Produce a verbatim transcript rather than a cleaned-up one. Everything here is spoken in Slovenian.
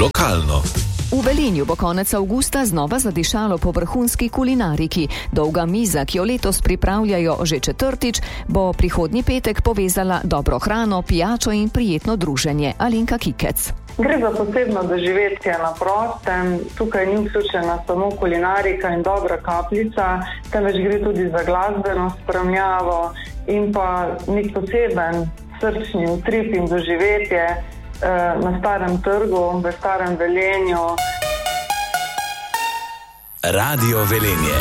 lokalno. V Velenju bo konec avgusta znova zadišalo po vrhunski kulinariki. Dolga miza, ki jo letos pripravljajo že četrtič, bo prihodnji petek povezala dobro hrano, pijačo in prijetno druženje. Alenka Kikec. Gre za posebno doživetje na prostem. Tukaj ni vključena samo kulinarika in dobra kapljica, temveč gre tudi za glasbeno spremljavo in pa nek poseben srčni utrip in doživetje eh, na Starem trgu, v Starem Velenju. Radio Velenje.